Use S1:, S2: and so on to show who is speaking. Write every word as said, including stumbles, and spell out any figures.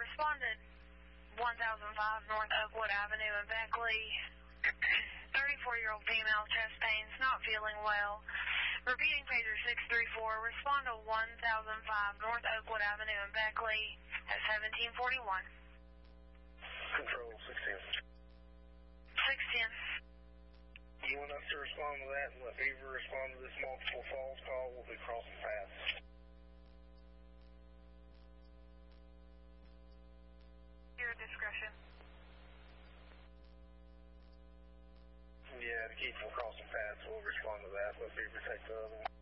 S1: responded one thousand five North Oakwood Avenue in Beckley. thirty-four-year-old female, chest pains, not feeling well. Repeating pager six three four, respond to one thousand five North Oakwood Avenue in Beckley at seventeen forty-one.
S2: Control six ten.
S1: six ten.
S2: You want us to respond to that and let Beaver respond to this multiple falls call? We'll be crossing paths.
S1: Your discretion.
S2: Yeah, to keep from crossing paths, we'll respond to that. Let Beaver take the other one.